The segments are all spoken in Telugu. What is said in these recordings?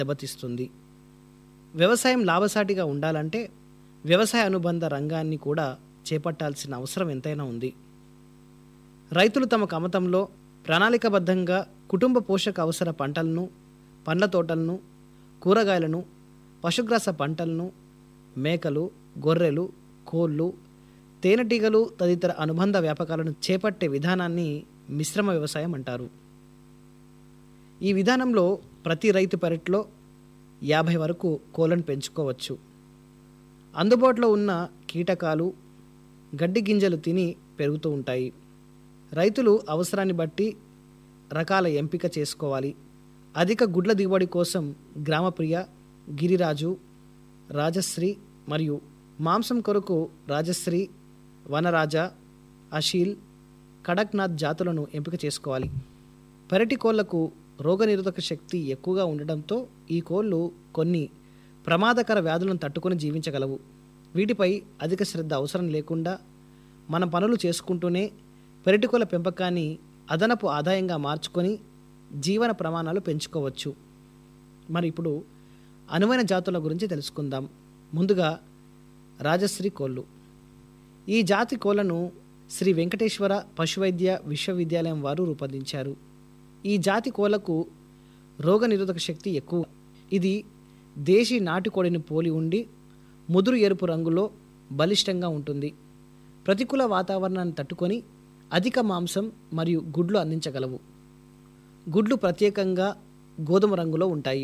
దెబ్బతీస్తుంది. వ్యవసాయం లాభసాటిగా ఉండాలంటే వ్యవసాయ అనుబంధ రంగాన్ని కూడా చేపట్టాల్సిన అవసరం ఎంతైనా ఉంది. రైతులు తమ కమతంలో ప్రణాళికాబద్ధంగా కుటుంబ పోషక అవసర పంటలను, పండ్ల తోటలను, కూరగాయలను, పశుగ్రాస పంటలను, మేకలు, గొర్రెలు, కోళ్ళు, తేనెటీగలు తదితర అనుబంధ వ్యాపకాలను చేపట్టే విధానాన్ని మిశ్రమ వ్యవసాయం అంటారు. ఈ విధానంలో ప్రతి రైతు పెరట్లో 50 వరకు కోళ్లను పెంచుకోవచ్చు. అందుబాటులో ఉన్న కీటకాలు, గడ్డి గింజలు తిని పెరుగుతూ ఉంటాయి. రైతులు అవసరాన్ని బట్టి రకాల ఎంపిక చేసుకోవాలి. అధిక గుడ్ల దిగుబడి కోసం గ్రామప్రియ, గిరిరాజు, రాజశ్రీ మరియు మాంసం కొరకు రాజశ్రీ, వనరాజ, అషీల్, కడక్నాథ్ జాతులను ఎంపిక చేసుకోవాలి. పెరటి కోళ్లకు రోగనిరోధక శక్తి ఎక్కువగా ఉండడంతో ఈ కోళ్లు కొన్ని ప్రమాదకర వ్యాధులను తట్టుకొని జీవించగలవు. వీటిపై అధిక శ్రద్ధ అవసరం లేకుండా మన పనులు చేసుకుంటూనే పెరటి కోళ్ల పెంపకాన్ని అదనపు ఆదాయంగా మార్చుకొని జీవన ప్రమాణాలు పెంచుకోవచ్చు. మరి ఇప్పుడు అనువైన జాతుల గురించి తెలుసుకుందాం. ముందుగా రాజశ్రీ కోళ్ళు. ఈ జాతి కోళ్లను శ్రీ వెంకటేశ్వర పశువైద్య విశ్వవిద్యాలయం వారు రూపొందించారు. ఈ జాతి కోళ్లకు రోగనిరోధక శక్తి ఎక్కువ. ఇది దేశీ నాటుకోడిని పోలి ఉండి ముదురు ఎరుపు రంగులో బలిష్టంగా ఉంటుంది. ప్రతికూల వాతావరణాన్ని తట్టుకొని అధిక మాంసం మరియు గుడ్లు అందించగలవు. గుడ్లు ప్రత్యేకంగా గోధుమ రంగులో ఉంటాయి.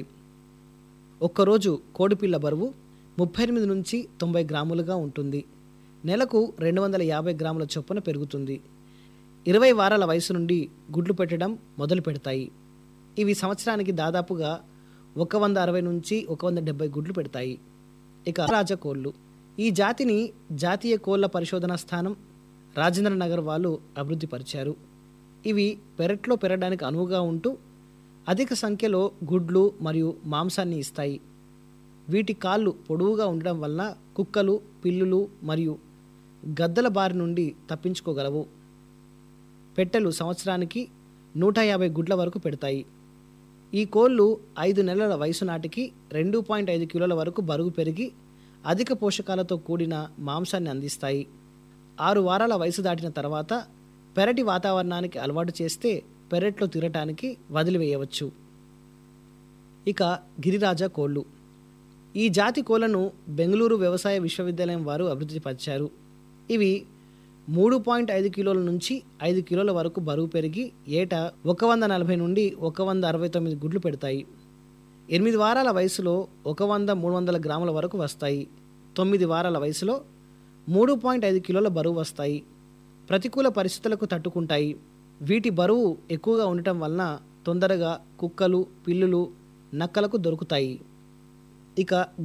ఒక్కరోజు కోడిపిల్ల బరువు 38 నుంచి 90 గ్రాములుగా ఉంటుంది. నెలకు 250 గ్రాముల చొప్పున పెరుగుతుంది. 20 వారాల వయసు నుండి గుడ్లు పెట్టడం మొదలు పెడతాయి. ఇవి సంవత్సరానికి దాదాపుగా 160 నుంచి 170 గుడ్లు పెడతాయి. ఇక రాజ కోళ్ళు. ఈ జాతిని జాతీయ కోళ్ల పరిశోధనా స్థానం రాజేంద్రనగర్ వాళ్ళు అభివృద్ధి పరిచారు. ఇవి పెరట్లో పెరగడానికి అనువుగా ఉంటూ అధిక సంఖ్యలో గుడ్లు మరియు మాంసాన్ని ఇస్తాయి. వీటి కాళ్ళు పొడవుగా ఉండడం వల్ల కుక్కలు, పిల్లులు మరియు గద్దల బారి నుండి తప్పించుకోగలవు. పెట్టెలు సంవత్సరానికి 150 గుడ్ల వరకు పెడతాయి. ఈ కోళ్ళు 5 నెలల వయసు నాటికి 2.5 కిలోల వరకు బరువు పెరిగి అధిక పోషకాలతో కూడిన మాంసాన్ని అందిస్తాయి. 6 వారాల వయసు దాటిన తర్వాత పెరటి వాతావరణానికి అలవాటు చేస్తే పెరట్లో తిరగటానికి వదిలివేయవచ్చు. ఇక గిరిరాజ కోళ్ళు. ఈ జాతి కోళ్లను బెంగళూరు వ్యవసాయ విశ్వవిద్యాలయం వారు అభివృద్ధి పరిచారు. ఇవి 3.5 కిలోల నుంచి 5 కిలోల వరకు బరువు పెరిగి ఏటా 140 నుండి 169 గుడ్లు పెడతాయి. 8 వారాల వయసులో 100-300 గ్రాముల వరకు వస్తాయి. 9 వారాల వయసులో 3.5 కిలోల బరువు వస్తాయి. ప్రతికూల పరిస్థితులకు తట్టుకుంటాయి. వీటి బరువు ఎక్కువగా ఉండటం వలన తొందరగా కుక్కలు, పిల్లులు, నక్కలకు దొరుకుతాయి. ఇక